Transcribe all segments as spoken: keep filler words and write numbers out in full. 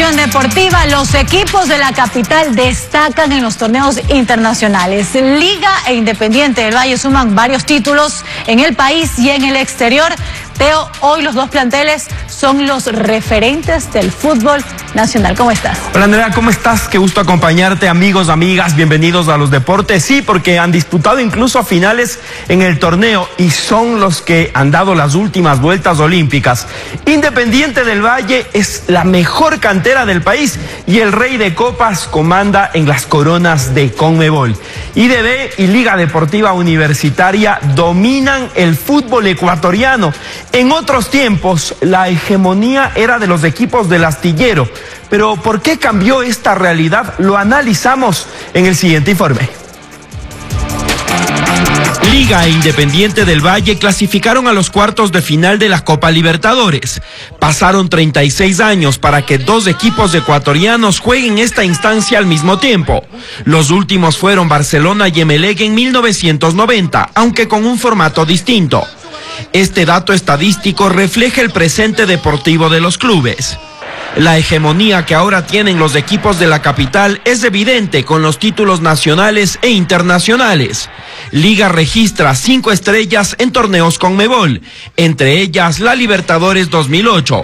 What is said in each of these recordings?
información deportiva, los equipos de la capital destacan en los torneos internacionales. Liga e Independiente del Valle suman varios títulos en el país y en el exterior. Teo, hoy los dos planteles son los referentes del fútbol nacional. ¿Cómo estás? Hola Andrea, ¿cómo estás? Qué gusto acompañarte, amigos, amigas, bienvenidos a los deportes. Sí, porque han disputado incluso finales en el torneo y son los que han dado las últimas vueltas olímpicas. Independiente del Valle es la mejor cantera del país y el rey de copas comanda en las coronas de Conmebol. I D B y Liga Deportiva Universitaria dominan el fútbol ecuatoriano. En otros tiempos, la hegemonía era de los equipos del astillero. Pero ¿por qué cambió esta realidad? Lo analizamos en el siguiente informe. Liga e Independiente del Valle clasificaron a los cuartos de final de la Copa Libertadores. Pasaron treinta y seis años para que dos equipos ecuatorianos jueguen esta instancia al mismo tiempo. Los últimos fueron Barcelona y Emelec en mil novecientos noventa, aunque con un formato distinto. Este dato estadístico refleja el presente deportivo de los clubes. La hegemonía que ahora tienen los equipos de la capital es evidente con los títulos nacionales e internacionales. Liga registra cinco estrellas en torneos Conmebol, entre ellas la Libertadores dos mil ocho.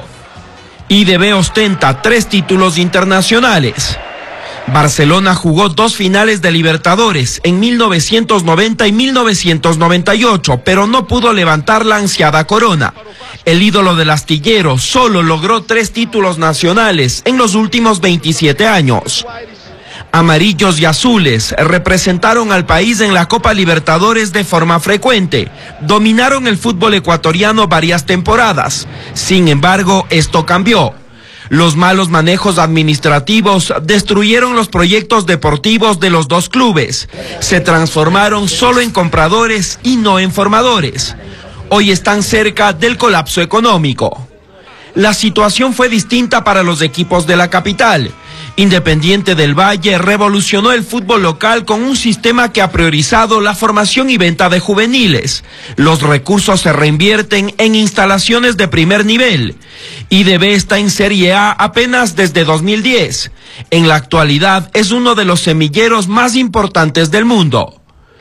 I D B ostenta tres títulos internacionales. Barcelona jugó dos finales de Libertadores en mil novecientos noventa y mil novecientos noventa y ocho, pero no pudo levantar la ansiada corona. El ídolo del astillero solo logró tres títulos nacionales en los últimos veintisiete años. Amarillos y azules representaron al país en la Copa Libertadores de forma frecuente. Dominaron el fútbol ecuatoriano varias temporadas. Sin embargo, esto cambió. Los malos manejos administrativos destruyeron los proyectos deportivos de los dos clubes. Se transformaron solo en compradores y no en formadores. Hoy están cerca del colapso económico. La situación fue distinta para los equipos de la capital. Independiente del Valle revolucionó el fútbol local con un sistema que ha priorizado la formación y venta de juveniles. Los recursos se reinvierten en instalaciones de primer nivel. I D B está en Serie A apenas desde dos mil diez. En la actualidad es uno de los semilleros más importantes del mundo.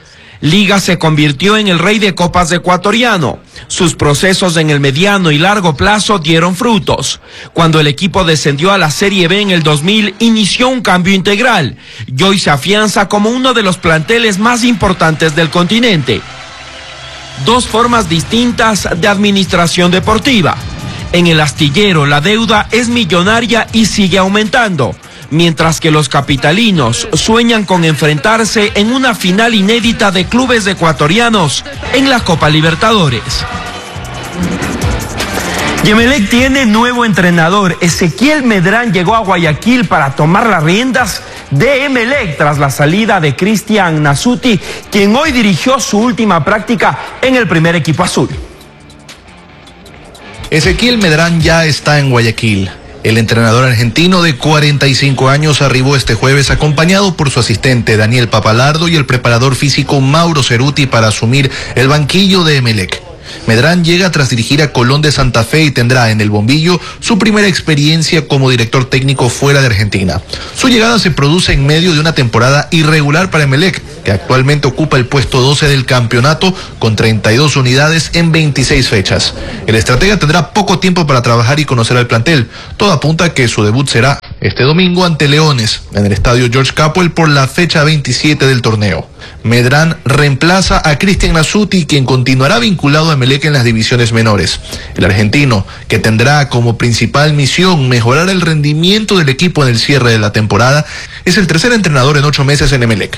Liga se convirtió en el rey de copas ecuatoriano. Sus procesos en el mediano y largo plazo dieron frutos. Cuando el equipo descendió a la Serie B en el dos mil, inició un cambio integral y hoy se afianza como uno de los planteles más importantes del continente. Dos formas distintas de administración deportiva. En el astillero la deuda es millonaria y sigue aumentando, mientras que los capitalinos sueñan con enfrentarse en una final inédita de clubes ecuatorianos en la Copa Libertadores. Emelec tiene nuevo entrenador. Ezequiel Medrán llegó a Guayaquil para tomar las riendas de Emelec tras la salida de Cristian Nasuti, quien hoy dirigió su última práctica en el primer equipo azul. Ezequiel Medrán ya está en Guayaquil. El entrenador argentino de cuarenta y cinco años arribó este jueves acompañado por su asistente Daniel Papalardo y el preparador físico Mauro Ceruti para asumir el banquillo de Emelec. Medrán llega tras dirigir a Colón de Santa Fe y tendrá en el bombillo su primera experiencia como director técnico fuera de Argentina. Su llegada se produce en medio de una temporada irregular para Emelec, que actualmente ocupa el puesto doce del campeonato con treinta y dos unidades en veintiséis fechas. El estratega tendrá poco tiempo para trabajar y conocer al plantel. Todo apunta a que su debut será este domingo ante Leones, en el estadio George Capwell por la fecha veintisiete del torneo. Medrán reemplaza a Cristian Nasuti, quien continuará vinculado a Emelec en las divisiones menores. El argentino, que tendrá como principal misión mejorar el rendimiento del equipo en el cierre de la temporada, es el tercer entrenador en ocho meses en Emelec.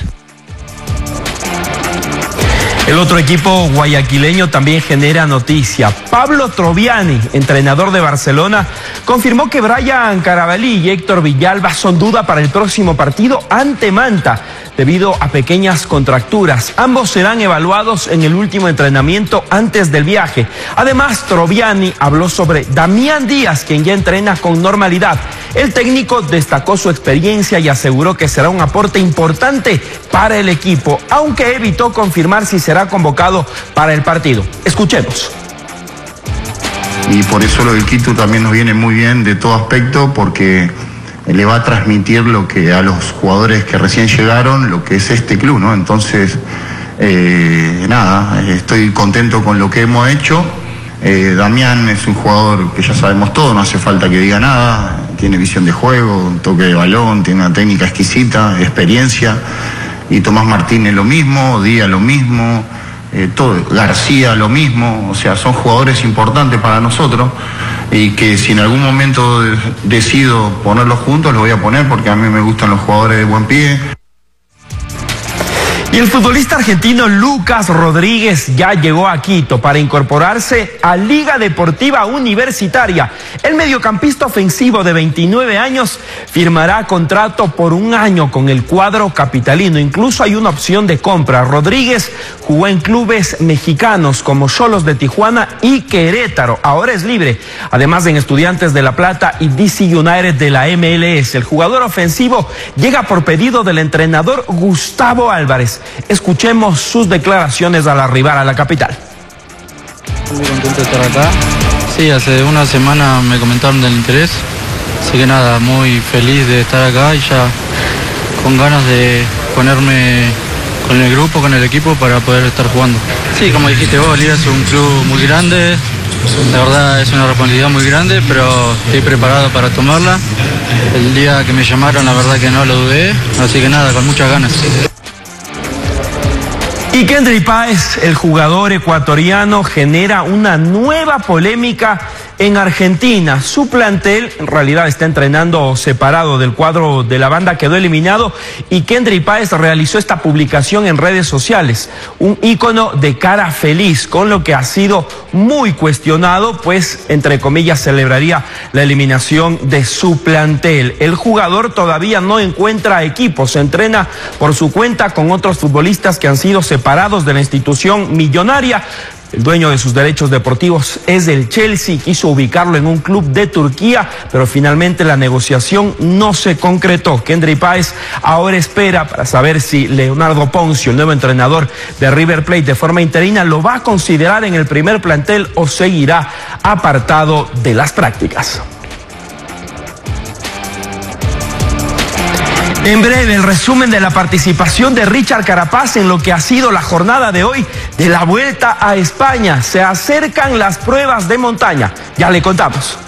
El otro equipo guayaquileño también genera noticia. Pablo Troviani, entrenador de Barcelona, confirmó que Brian Carabalí y Héctor Villalba son duda para el próximo partido ante Manta, debido a pequeñas contracturas. Ambos serán evaluados en el último entrenamiento antes del viaje. Además, Troviani habló sobre Damián Díaz, quien ya entrena con normalidad. El técnico destacó su experiencia y aseguró que será un aporte importante para el equipo, aunque evitó confirmar si será convocado para el partido. Escuchemos. Y por eso lo del Quito también nos viene muy bien de todo aspecto, porque le va a transmitir lo que a los jugadores que recién llegaron, lo que es este club, ¿no? Entonces, eh, nada, estoy contento con lo que hemos hecho. Eh, Damián es un jugador que ya sabemos todo, no hace falta que diga nada, tiene visión de juego, un toque de balón, tiene una técnica exquisita, experiencia. Y Tomás Martínez lo mismo, Díaz lo mismo, eh, todo, García lo mismo, o sea, son jugadores importantes para nosotros y que si en algún momento decido ponerlos juntos, los voy a poner porque a mí me gustan los jugadores de buen pie. Y el futbolista argentino Lucas Rodríguez ya llegó a Quito para incorporarse a Liga Deportiva Universitaria. El mediocampista ofensivo de veintinueve años firmará contrato por un año con el cuadro capitalino. Incluso hay una opción de compra. Rodríguez jugó en clubes mexicanos como Xolos de Tijuana y Querétaro. Ahora es libre. Además en Estudiantes de La Plata y D C United de la M L S. El jugador ofensivo llega por pedido del entrenador Gustavo Álvarez. Escuchemos sus declaraciones al arribar a la capital. Muy contento de estar acá. Sí, hace una semana me comentaron del interés. Así que nada, muy feliz de estar acá y ya con ganas de ponerme con el grupo, con el equipo para poder estar jugando. Sí, como dijiste vos, Liga es un club muy grande. La verdad es una responsabilidad muy grande, pero estoy preparado para tomarla. El día que me llamaron, la verdad que no lo dudé. Así que nada, con muchas ganas. Y Kendry Páez, el jugador ecuatoriano, genera una nueva polémica en Argentina. Su plantel en realidad está entrenando separado del cuadro de la banda, quedó eliminado y Kendry Páez realizó esta publicación en redes sociales, un ícono de cara feliz, con lo que ha sido muy cuestionado, pues entre comillas celebraría la eliminación de su plantel. El jugador todavía no encuentra equipo, se entrena por su cuenta con otros futbolistas que han sido separados de la institución millonaria. El dueño de sus derechos deportivos es el Chelsea, quiso ubicarlo en un club de Turquía, pero finalmente la negociación no se concretó. Kendry Páez ahora espera para saber si Leonardo Poncio, el nuevo entrenador de River Plate, de forma interina lo va a considerar en el primer plantel o seguirá apartado de las prácticas. En breve, el resumen de la participación de Richard Carapaz en lo que ha sido la jornada de hoy de la Vuelta a España. Se acercan las pruebas de montaña. Ya le contamos.